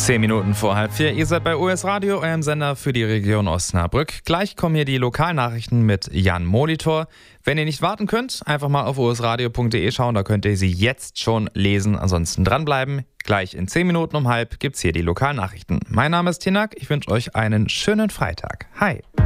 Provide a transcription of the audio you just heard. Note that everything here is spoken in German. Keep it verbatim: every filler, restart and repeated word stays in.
Zehn Minuten vor halb vier. Ihr seid bei O S Radio, eurem Sender für die Region Osnabrück. Gleich kommen hier die Lokalnachrichten mit Jan Molitor. Wenn ihr nicht warten könnt, einfach mal auf o s radio punkt d e schauen, da könnt ihr sie jetzt schon lesen. Ansonsten dranbleiben. Gleich in zehn Minuten um halb gibt's hier die Lokalnachrichten. Mein Name ist Tinak, ich wünsche euch einen schönen Freitag. Hi.